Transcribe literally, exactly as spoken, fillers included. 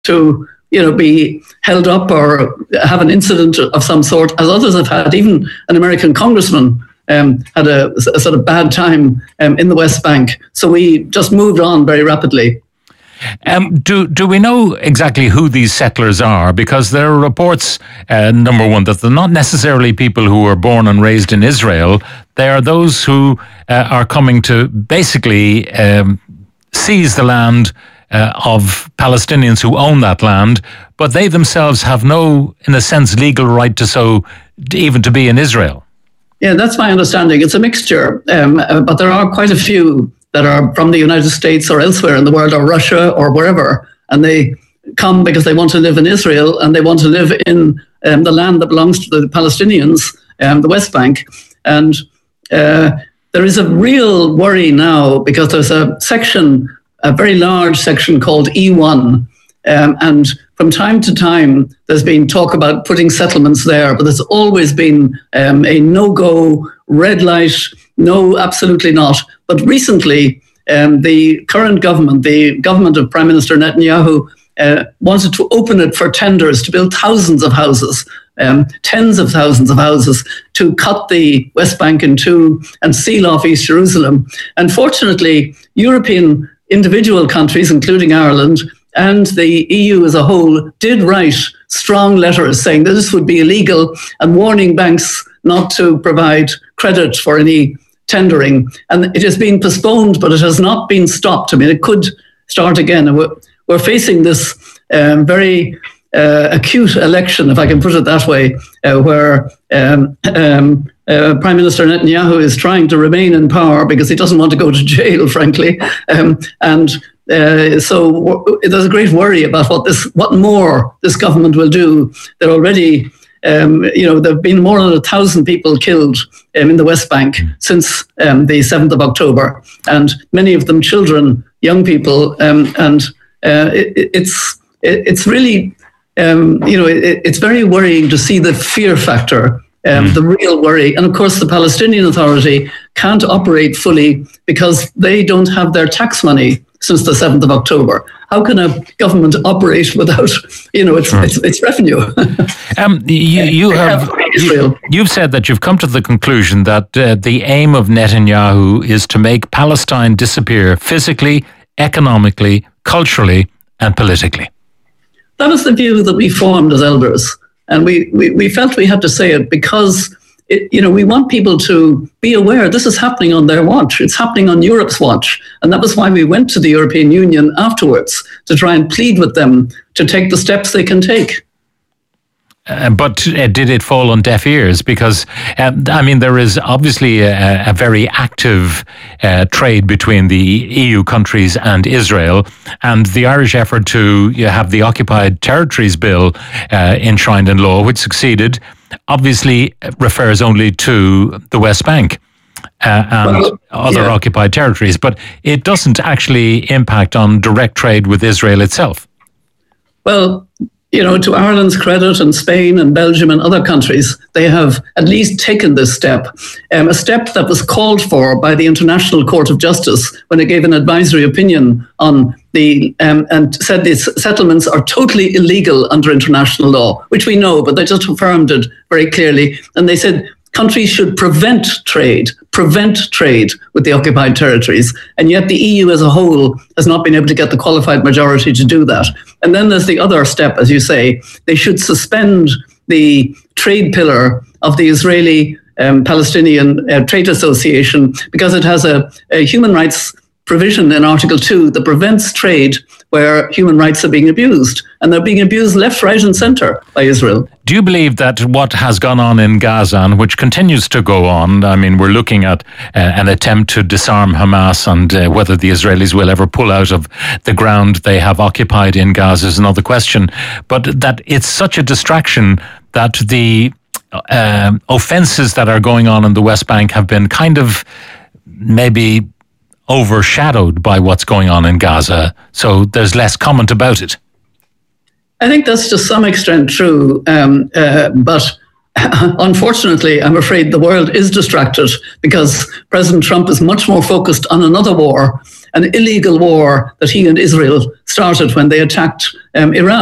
to, you know, be held up or have an incident of some sort, as others have had. Even an American congressman um, had a, a sort of bad time um, in the West Bank. So we just moved on very rapidly. Um, do do we know exactly who these settlers are? Because there are reports, uh, number one, that they're not necessarily people who were born and raised in Israel. They are those who uh, are coming to basically um, seize the land uh, of Palestinians who own that land, but they themselves have no, in a sense, legal right to so, even to be in Israel. Yeah, that's my understanding. It's a mixture, um, but there are quite a few that are from the United States or elsewhere in the world, or Russia or wherever, and they come because they want to live in Israel and they want to live in um, the land that belongs to the Palestinians, um, the West Bank. And uh, there is a real worry now because there's a section, a very large section called E one, um, and from time to time there's been talk about putting settlements there, but there's always been um, a no-go, red light, no, absolutely not. But recently, um, the current government, the government of Prime Minister Netanyahu, uh, wanted to open it for tenders to build thousands of houses, um, tens of thousands of houses, to cut the West Bank in two and seal off East Jerusalem. And fortunately, European individual countries, including Ireland, and the E U as a whole, did write strong letters saying that this would be illegal and warning banks not to provide credit for any tendering. And it has been postponed, but it has not been stopped. I mean, it could start again. And we're, we're facing this um, very uh, acute election, if I can put it that way, uh, where um, um, uh, Prime Minister Netanyahu is trying to remain in power because he doesn't want to go to jail, frankly. Um, and uh, so w- there's a great worry about what this, what more this government will do. They're already Um, you know, there have been more than a thousand people killed um, in the West Bank since um, the seventh of October, and many of them children, young people, um, and uh, it, it's it, it's really, um, you know, it, it's very worrying to see the fear factor, um, mm. the real worry. And of course, the Palestinian Authority can't operate fully because they don't have their tax money since the seventh of October. How can a government operate without, you know, its sure. its, its revenue? um, you, you have you, you've said that you've come to the conclusion that uh, the aim of Netanyahu is to make Palestine disappear physically, economically, culturally, and politically. That was the view that we formed as elders, and we we, we felt we had to say it because, It, you know, we want people to be aware this is happening on their watch. It's happening on Europe's watch. And that was why we went to the European Union afterwards to try and plead with them to take the steps they can take. Uh, but uh, did it fall on deaf ears? Because, uh, I mean, there is obviously a, a very active uh, trade between the E U countries and Israel, and the Irish effort to you know, have the Occupied Territories Bill uh, enshrined in law, which succeeded, obviously refers only to the West Bank uh, and well, other yeah. occupied territories, but it doesn't actually impact on direct trade with Israel itself. Well, you know, to Ireland's credit, and Spain and Belgium and other countries, they have at least taken this step, um, a step that was called for by the International Court of Justice when it gave an advisory opinion on the, um, and said these settlements are totally illegal under international law, which we know, but they just affirmed it very clearly. And they said countries should prevent trade, prevent trade with the occupied territories. And yet the E U as a whole has not been able to get the qualified majority to do that. And then there's the other step, as you say, they should suspend the trade pillar of the Israeli um, Palestinian uh, Trade Association because it has a, a human rights provision in Article two that prevents trade where human rights are being abused. And they're being abused left, right and centre by Israel. Do you believe that what has gone on in Gaza, and which continues to go on, I mean, we're looking at uh, an attempt to disarm Hamas, and uh, whether the Israelis will ever pull out of the ground they have occupied in Gaza is another question, but that it's such a distraction that the uh, offences that are going on in the West Bank have been kind of maybe overshadowed by what's going on in Gaza, so there's less comment about it? I think that's to some extent true, um, uh, but unfortunately, I'm afraid the world is distracted because President Trump is much more focused on another war an illegal war that he and Israel started when they attacked um, Iran.